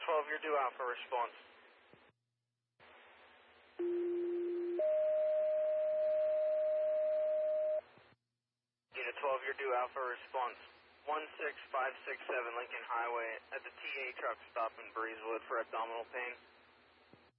12, you're due Alpha response. Unit 12, you're due Alpha response. 16567 Lincoln Highway at the TA truck stop in Breezewood for abdominal pain.